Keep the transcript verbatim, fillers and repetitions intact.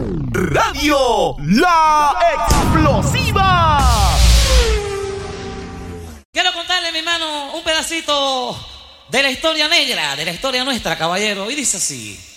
Radio La Explosiva. Quiero contarle, mi hermano, un pedacito de la historia negra, de la historia nuestra, caballero. Y dice así.